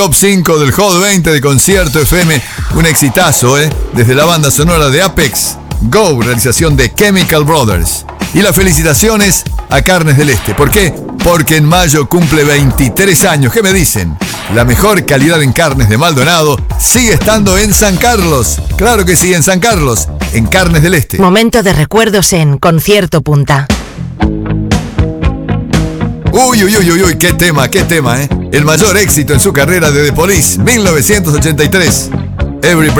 Top 5 del Hot 20 de Concierto FM. Un exitazo, desde la banda sonora de Apex, Go, realización de Chemical Brothers. Y las felicitaciones a Carnes del Este. ¿Por qué? Porque en mayo cumple 23 años. ¿Qué me dicen? La mejor calidad en carnes de Maldonado sigue estando en San Carlos. Claro que sí, en San Carlos, en Carnes del Este. Momento de recuerdos en Concierto Punta. Uy, qué tema, El mayor éxito en su carrera de The Police, 1983. Every Breath